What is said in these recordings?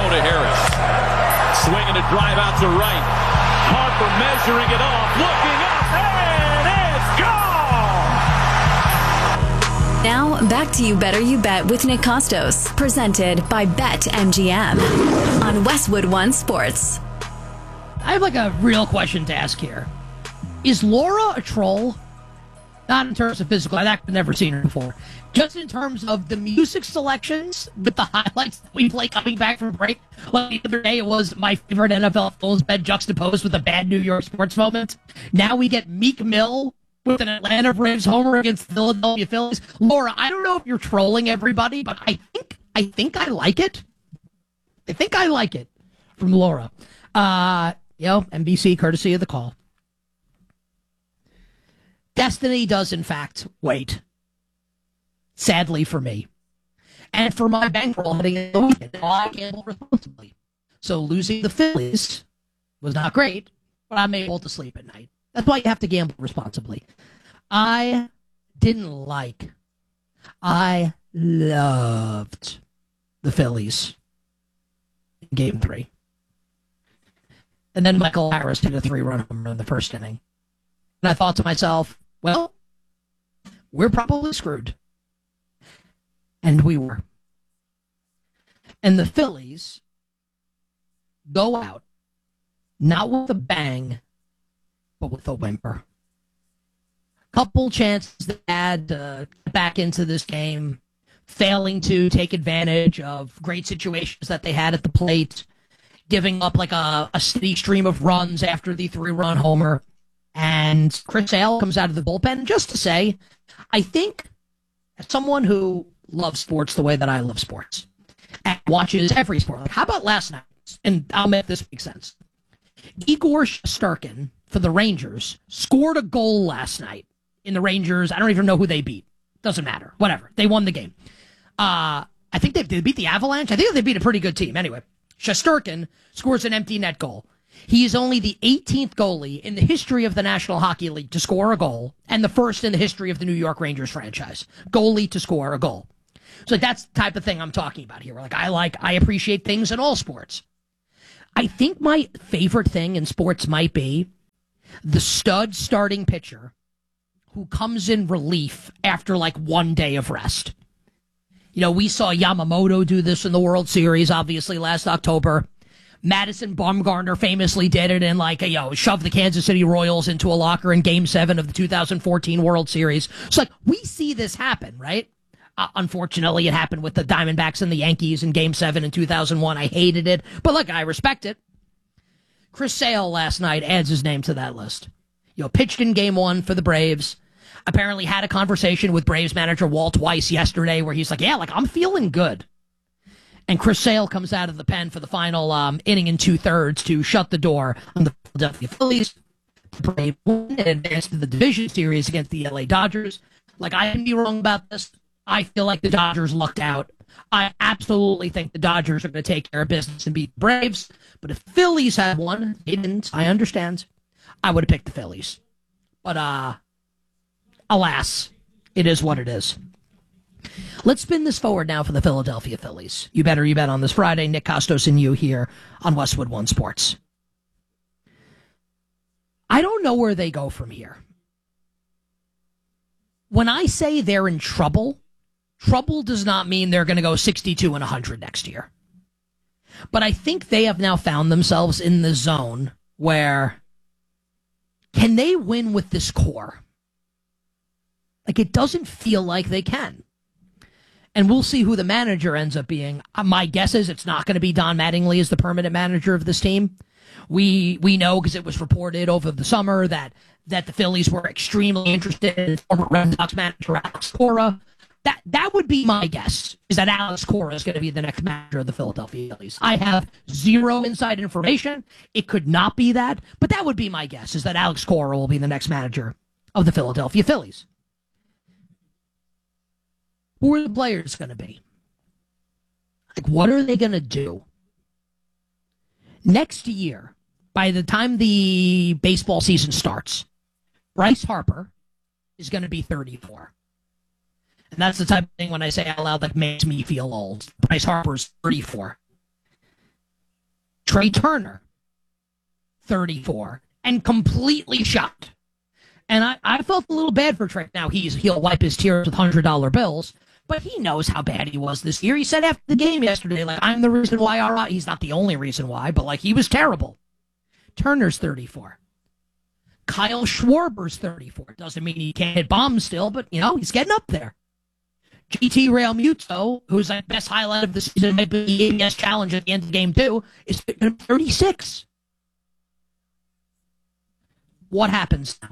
throw to Harris. Swinging a drive out to right. Harper measuring it off, looking up, and it's gone! Now, back to You Better You Bet with Nick Costos, presented by BetMGM on Westwood One Sports. I have a real question to ask here. Is Laura a troll? Not in terms of physical. I've never seen her before. Just in terms of the music selections with the highlights that we play coming back from break. Like the other day, it was my favorite NFL Phil's bed juxtaposed with a bad New York sports moment. Now we get Meek Mill with an Atlanta Braves homer against the Philadelphia Phillies. Laura, I don't know if you're trolling everybody, but I think I like it. I think I like it from Laura. NBC, courtesy of the call. Destiny does, in fact, wait. Sadly for me. And for my bankroll heading into the weekend, I gamble responsibly. So losing the Phillies was not great, but I'm able to sleep at night. That's why you have to gamble responsibly. I loved the Phillies in Game 3. And then Michael Harris hit a 3-run homer in the first inning. And I thought to myself, well, we're probably screwed. And we were. And the Phillies go out, not with a bang, but with a whimper. Couple chances to add back into this game, failing to take advantage of great situations that they had at the plate, giving up a steady stream of runs after the 3-run homer. And Chris Sale comes out of the bullpen. Just to say, I think as someone who loves sports the way that I love sports and watches every sport, how about last night? And I'll make this make sense. Igor Shesterkin for the Rangers scored a goal last night in the Rangers. I don't even know who they beat. Doesn't matter. Whatever. They won the game. I think they beat the Avalanche. I think they beat a pretty good team. Anyway, Shesterkin scores an empty net goal. He is only the 18th goalie in the history of the National Hockey League to score a goal, and the first in the history of the New York Rangers franchise. Goalie to score a goal. So that's the type of thing I'm talking about here. I appreciate things in all sports. I think my favorite thing in sports might be the stud starting pitcher who comes in relief after 1 day of rest. We saw Yamamoto do this in the World Series, obviously, last October. Madison Bumgarner famously did it and shoved the Kansas City Royals into a locker in Game 7 of the 2014 World Series. So we see this happen, right? Unfortunately, it happened with the Diamondbacks and the Yankees in Game 7 in 2001. I hated it, but I respect it. Chris Sale last night adds his name to that list. Pitched in Game 1 for the Braves. Apparently had a conversation with Braves manager Walt Weiss yesterday where he's I'm feeling good. And Chris Sale comes out of the pen for the final inning in 2/3 to shut the door on the Philadelphia Phillies. The Braves won and advanced to the division series against the LA Dodgers. I can be wrong about this. I feel like the Dodgers lucked out. I absolutely think the Dodgers are going to take care of business and beat the Braves. But if Phillies had won, they didn't, I understand, I would have picked the Phillies. But alas, it is what it is. Let's spin this forward now for the Philadelphia Phillies. You better you bet on this Friday. Nick Costos and you here on Westwood One Sports. I don't know where they go from here. When I say they're in trouble, trouble does not mean they're going to go 62-100 next year. But I think they have now found themselves in the zone where can they win with this core? It doesn't feel like they can. And we'll see who the manager ends up being. My guess is it's not going to be Don Mattingly as the permanent manager of this team. We know because it was reported over the summer that the Phillies were extremely interested in former Red Sox manager Alex Cora. That would be my guess, is that Alex Cora is going to be the next manager of the Philadelphia Phillies. I have zero inside information. It could not be that, but that would be my guess, is that Alex Cora will be the next manager of the Philadelphia Phillies. Who are the players going to be? What are they going to do? Next year, by the time the baseball season starts, Bryce Harper is going to be 34. And that's the type of thing when I say out loud that makes me feel old. Bryce Harper is 34. Trey Turner, 34, and completely shocked. And I felt a little bad for Trey. Now, he'll wipe his tears with $100 bills, but he knows how bad he was this year. He said after the game yesterday, like, I'm the reason why he's not the only reason why, but, like, he was terrible. Turner's 34. Kyle Schwarber's 34. Doesn't mean he can't hit bombs still, but, he's getting up there. JT Realmuto, who's like best highlight of the season, maybe the ABS challenge at the end of game 2, is 36. What happens now?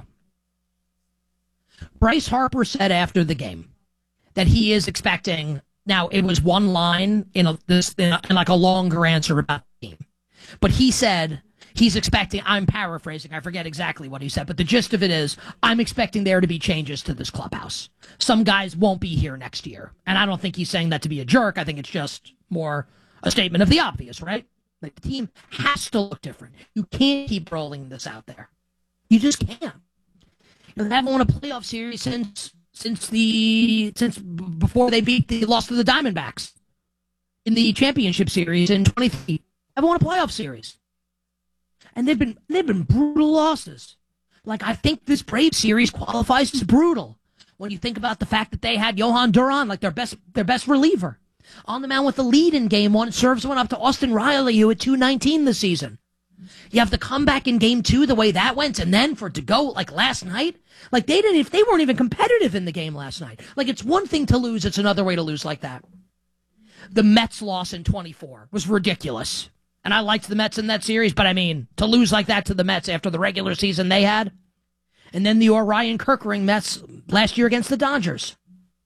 Bryce Harper said after the game that he is expecting. Now, it was one line in like a longer answer about the game, but he said he's expecting. I'm paraphrasing. I forget exactly what he said, but the gist of it is, I'm expecting there to be changes to this clubhouse. Some guys won't be here next year, and I don't think he's saying that to be a jerk. I think it's just more a statement of the obvious, right? Like, the team has to look different. You can't keep rolling this out there. You just can't. They haven't won a playoff series since before they lost to the Diamondbacks in the championship series in 23. Haven't won a playoff series, and they've been brutal losses. Like, I think this Braves series qualifies as brutal when you think about the fact that they had Johan Duran, like their best reliever, on the mound with the lead in game 1. Serves one up to Austin Riley, who had 219 this season. You have the comeback in game 2, the way that went, and then for it to go like last night, like they weren't even competitive in the game last night. Like, it's one thing to lose, it's another way to lose like that. The Mets loss in 24 was ridiculous, and I liked the Mets in that series, but I mean, to lose like that to the Mets after the regular season they had, and then the Orion Kerkering Mets last year against the Dodgers.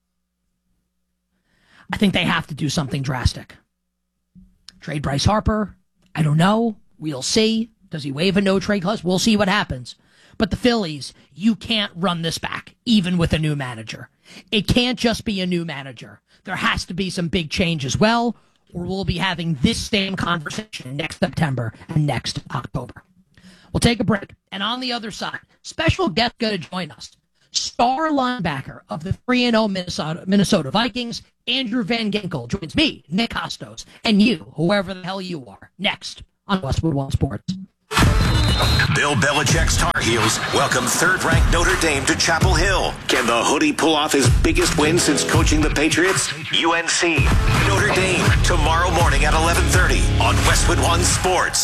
I think they have to do something drastic. Trade Bryce Harper? I don't know. We'll see. Does he waive a no-trade clause? We'll see what happens. But the Phillies, you can't run this back, even with a new manager. It can't just be a new manager. There has to be some big change as well, or we'll be having this same conversation next September and next October. We'll take a break. And on the other side, special guest going to join us. Star linebacker of the 3-0 Minnesota Vikings, Andrew Van Ginkel, joins me, Nick Costos, and you, whoever the hell you are, next on Westwood One Sports. Bill Belichick's Tar Heels welcome third-ranked Notre Dame to Chapel Hill. Can the Hoodie pull off his biggest win since coaching the Patriots? UNC, Notre Dame, tomorrow morning at 11:30 on Westwood One Sports.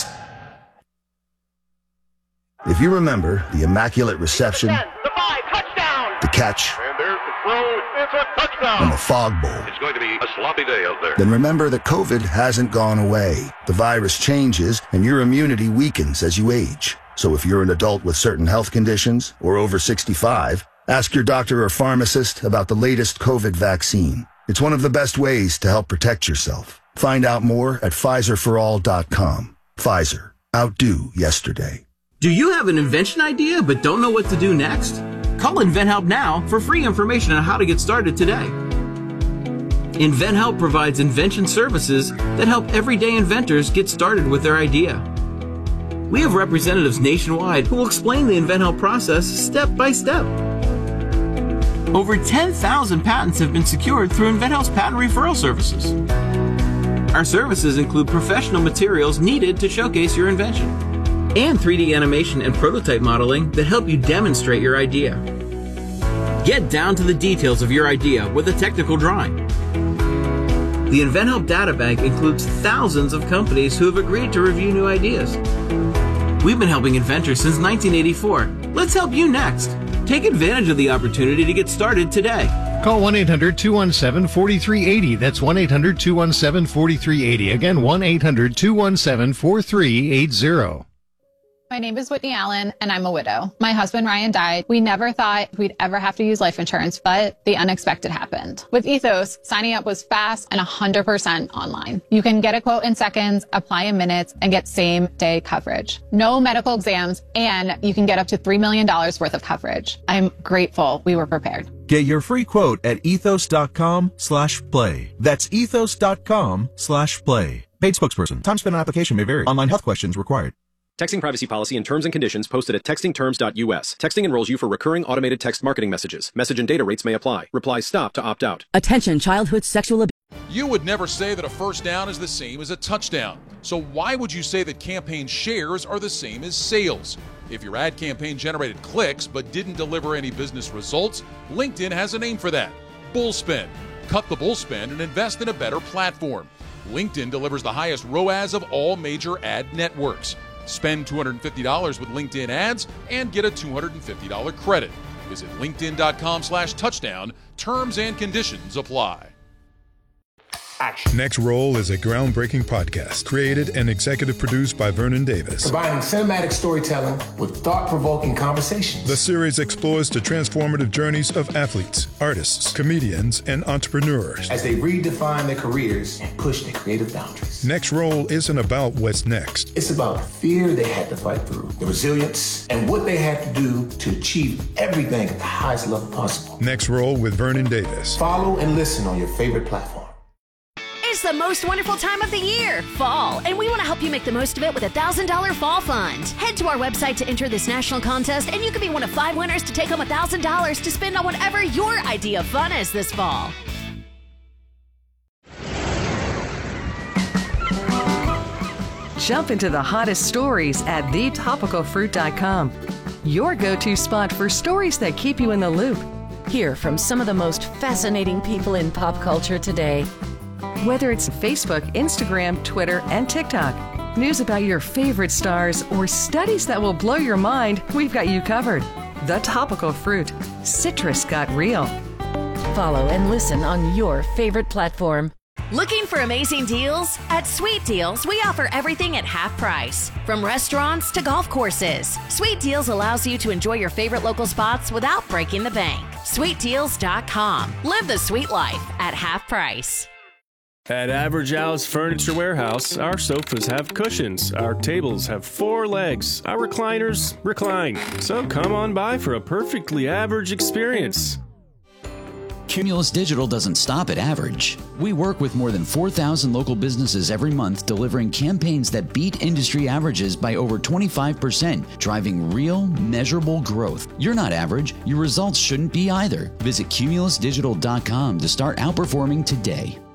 If you remember the immaculate reception, the 5, touchdown, the catch, and there's the throw, it's a touchdown, and the Fog Bowl, it's going to be a sloppy day out there. then remember that COVID hasn't gone away. The virus changes, and your immunity weakens as you age. So if you're an adult with certain health conditions or over 65, ask your doctor or pharmacist about the latest COVID vaccine. It's one of the best ways to help protect yourself. Find out more at PfizerForAll.com. Pfizer. Outdo yesterday. Do you have an invention idea but don't know what to do next? Call InventHelp now for free information on how to get started today. InventHelp provides invention services that help everyday inventors get started with their idea. We have representatives nationwide who will explain the InventHelp process step by step. Over 10,000 patents have been secured through InventHelp's patent referral services. Our services include professional materials needed to showcase your invention, and 3D animation and prototype modeling that help you demonstrate your idea. Get down to the details of your idea with a technical drawing. The InventHelp Data Bank includes thousands of companies who have agreed to review new ideas. We've been helping inventors since 1984. Let's help you next. Take advantage of the opportunity to get started today. Call 1-800-217-4380. That's 1-800-217-4380. Again, 1-800-217-4380. My name is Whitney Allen, and I'm a widow. My husband, Ryan, died. We never thought we'd ever have to use life insurance, but the unexpected happened. With Ethos, signing up was fast and 100% online. You can get a quote in seconds, apply in minutes, and get same-day coverage. No medical exams, and you can get up to $3 million worth of coverage. I'm grateful we were prepared. Get your free quote at ethos.com/play. That's ethos.com/play. Paid spokesperson. Time spent on application may vary. Online health questions required. Texting privacy policy and terms and conditions posted at textingterms.us. Texting enrolls you for recurring automated text marketing messages. Message and data rates may apply. Replies stop to opt out. Attention childhood sexual abuse. You would never say that a first down is the same as a touchdown. So why would you say that campaign shares are the same as sales? If your ad campaign generated clicks but didn't deliver any business results, LinkedIn has a name for that: bull spend. Cut the bull spend and invest in a better platform. LinkedIn delivers the highest ROAS of all major ad networks. Spend $250 with LinkedIn ads and get a $250 credit. Visit linkedin.com/touchdown. Terms and conditions apply. Next Roll is a groundbreaking podcast created and executive produced by Vernon Davis. Combining cinematic storytelling with thought-provoking conversations. The series explores the transformative journeys of athletes, artists, comedians, and entrepreneurs as they redefine their careers and push their creative boundaries. Next Roll isn't about what's next. It's about the fear they had to fight through, the resilience, and what they had to do to achieve everything at the highest level possible. Next Roll with Vernon Davis. Follow and listen on your favorite platform. It's the most wonderful time of the year, fall, and we want to help you make the most of it with a $1,000 fall fund. Head to our website to enter this national contest, and you can be one of 5 winners to take home $1,000 to spend on whatever your idea of fun is this fall. Jump into the hottest stories at thetopicalfruit.com, your go-to spot for stories that keep you in the loop. Hear from some of the most fascinating people in pop culture today. Whether it's Facebook, Instagram, Twitter, and TikTok, news about your favorite stars, or studies that will blow your mind, we've got you covered. The Topical Fruit. Citrus got real. Follow and listen on your favorite platform. Looking for amazing deals? At Sweet Deals, we offer everything at half price, from restaurants to golf courses. Sweet Deals allows you to enjoy your favorite local spots without breaking the bank. SweetDeals.com. Live the sweet life at half price. At Average Al's Furniture Warehouse, our sofas have cushions, our tables have 4 legs, our recliners recline. So come on by for a perfectly average experience. Cumulus Digital doesn't stop at average. We work with more than 4,000 local businesses every month, delivering campaigns that beat industry averages by over 25%, driving real, measurable growth. You're not average. Your results shouldn't be either. Visit cumulusdigital.com to start outperforming today.